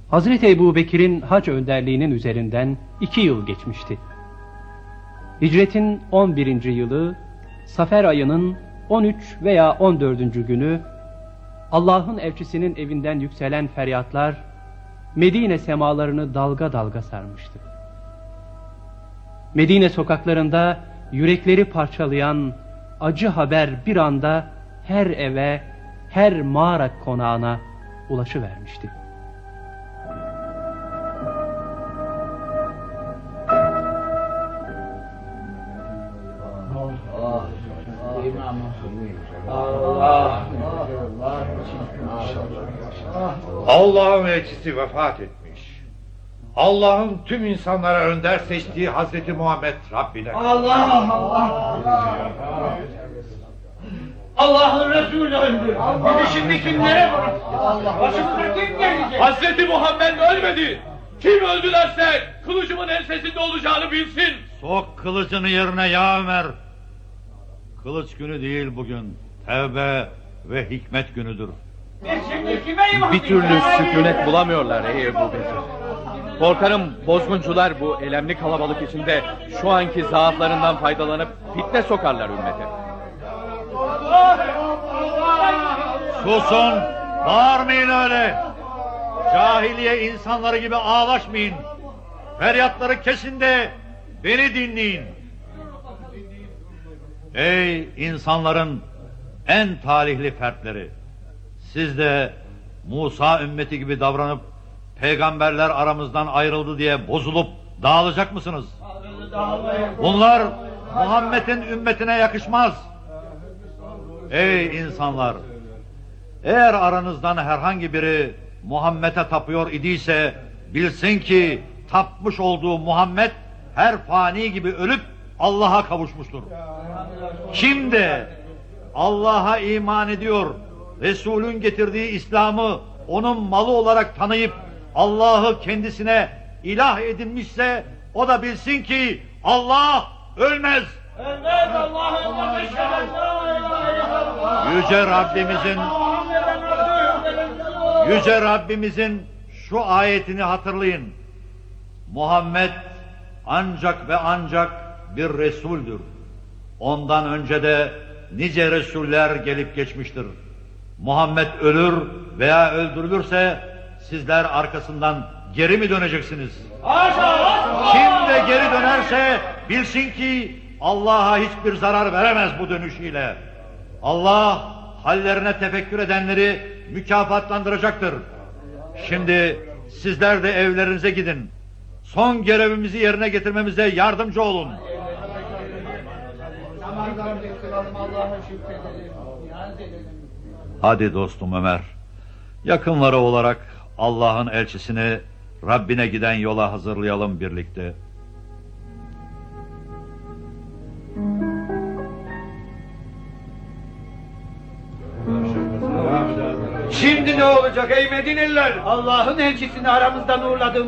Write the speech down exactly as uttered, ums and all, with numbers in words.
Hazreti Ebubekir'in hac önderliğinin üzerinden iki yıl geçmişti. Hicretin on birinci yılı Safer ayının on üç veya on dördüncü günü Allah'ın elçisinin evinden yükselen feryatlar Medine semalarını dalga dalga sarmıştı. Medine sokaklarında yürekleri parçalayan acı haber bir anda her eve, her mağara konağına ulaşıvermişti. Allah'ın elçisi vefat etmiş. Allah'ın tüm insanlara önder seçtiği Hazreti Muhammed Rabbine. Allah Allah! Allah'ın Resulü öldü. Bizi şimdi kimlere bırak? Başımıza kim gelecek? Hazreti Muhammed ölmedi. Kim öldülerse kılıcımın ensesinde olacağını bilsin. Sok kılıcını yerine ya Ömer. Kılıç günü değil bugün. Tevbe ve hikmet günüdür. Biz şimdi kime iman Bir türlü sükunet bulamıyorlar ey Ebu Bekir. Korkarım bozguncular bu elemli kalabalık içinde şu anki zaaflarından faydalanıp fitne sokarlar ümmete. Susun, bağırmayın öyle. Cahiliye insanları gibi ağlaşmayın. Feryatları kesin de beni dinleyin. Ey insanların en talihli fertleri! Siz de Musa ümmeti gibi davranıp peygamberler aramızdan ayrıldı diye bozulup dağılacak mısınız? Bunlar Muhammed'in ümmetine yakışmaz. Ey insanlar! Eğer aranızdan herhangi biri Muhammed'e tapıyor idiyse bilsin ki tapmış olduğu Muhammed her fani gibi ölüp Allah'a kavuşmuştur. Kim de Allah'a iman ediyor, Resul'ün getirdiği İslam'ı onun malı olarak tanıyıp Allah'ı kendisine ilah edinmişse o da bilsin ki Allah ölmez. Ölmez Allah'ın Yüce Rabbimizin Yüce Rabbimizin şu ayetini hatırlayın. Muhammed ancak ve ancak bir Resul'dür. Ondan önce de nice Resuller gelip geçmiştir. Muhammed ölür veya öldürülürse sizler arkasından geri mi döneceksiniz? Kim de geri dönerse bilsin ki Allah'a hiçbir zarar veremez bu dönüşüyle. Allah hallerine tefekkür edenleri mükafatlandıracaktır. Şimdi sizler de evlerinize gidin. Son görevimizi yerine getirmemize yardımcı olun. Hadi dostum Ömer, yakınları olarak Allah'ın elçisini Rabbine giden yola hazırlayalım birlikte. Şimdi ne olacak ey Medineliler? Allah'ın elçisini aramızdan uğurladığımız